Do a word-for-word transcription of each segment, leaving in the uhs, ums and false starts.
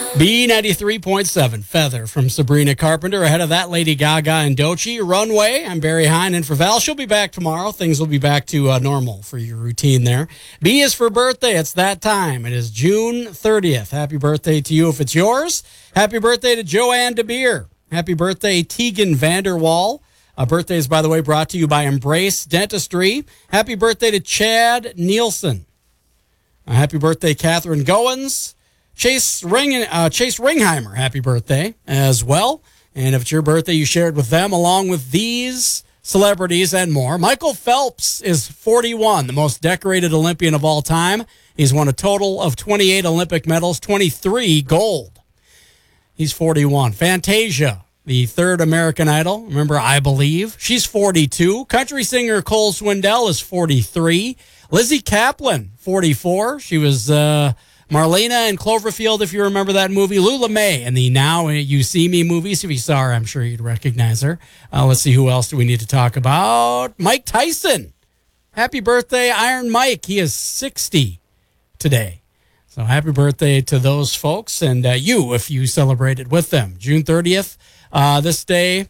B ninety-three point seven, Feather from Sabrina Carpenter. Ahead of that, Lady Gaga and Doechii. Runway, I'm Barry Hine in for Val. She'll be back tomorrow. Things will be back to uh, normal for your routine there. B is for birthday. It's that time. It is June thirtieth. Happy birthday to you if it's yours. Happy birthday to Joanne DeBeer. Happy birthday, Tegan Vanderwall. Uh, birthdays, by the way, brought to you by Embrace Dentistry. Happy birthday to Chad Nielsen. Uh, happy birthday, Catherine Goins. Chase Ring, uh, Chase Ringheimer, happy birthday as well. And if it's your birthday, you shared with them along with these celebrities and more. Michael Phelps is forty-one, the most decorated Olympian of all time. He's won a total of twenty-eight Olympic medals, twenty-three gold. He's forty-one. Fantasia, the third American Idol. Remember, I Believe. She's forty-two. Country singer Cole Swindell is forty-three. Lizzie Kaplan, forty-four. She was... Uh, Marlena and Cloverfield, if you remember that movie. Lula May in the Now You See Me movies. If you saw her, I'm sure you'd recognize her. Uh, let's see, who else do we need to talk about? Mike Tyson. Happy birthday, Iron Mike. He is sixty today. So happy birthday to those folks, and uh, you, if you celebrated with them. June thirtieth, uh, this day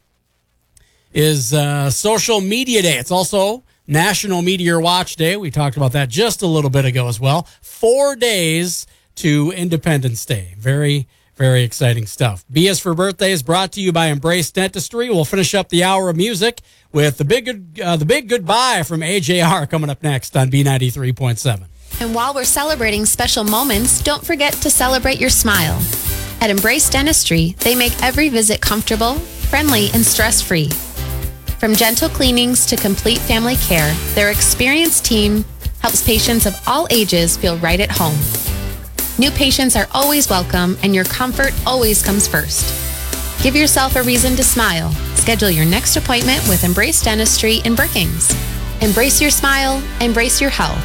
is uh, Social Media Day. It's also National Meteor Watch Day. We talked about that just a little bit ago as well. Four days to Independence Day. Very, very exciting stuff. B is for Birthday is brought to you by Embrace Dentistry. We'll finish up the hour of music with the big, good, uh, the big goodbye from A J R coming up next on B ninety-three point seven. And while we're celebrating special moments, don't forget to celebrate your smile. At Embrace Dentistry, they make every visit comfortable, friendly, and stress-free. From gentle cleanings to complete family care, their experienced team helps patients of all ages feel right at home. New patients are always welcome, and your comfort always comes first. Give yourself a reason to smile. Schedule your next appointment with Embrace Dentistry in Brookings. Embrace your smile, embrace your health.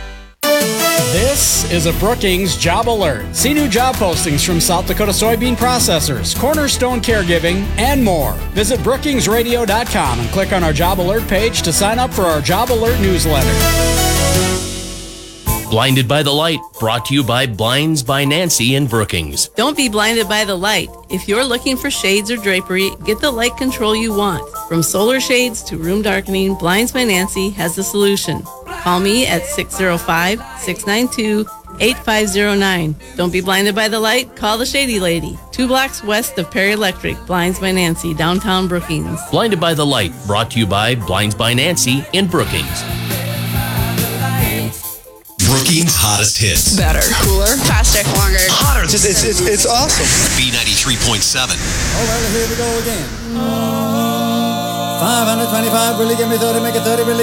This is a Brookings Job Alert. See new job postings from South Dakota Soybean Processors, Cornerstone Caregiving, and more. Visit brookings radio dot com and click on our Job Alert page to sign up for our Job Alert newsletter. Blinded by the Light, brought to you by Blinds by Nancy in Brookings. Don't be blinded by the light. If you're looking for shades or drapery, get the light control you want. From solar shades to room darkening, Blinds by Nancy has the solution. Call me at six oh five, six nine two, eight five oh nine. Don't be blinded by the light, call the Shady Lady. Two blocks west of Perry Electric, Blinds by Nancy, downtown Brookings. Blinded by the Light, brought to you by Blinds by Nancy in Brookings. Brookings' hottest hits. Better, cooler, faster, longer. Hotter. It's, it's, it's, it's awesome. B ninety-three point seven. All right, here we go again. five hundred twenty-five, really give me thirty, make it thirty, really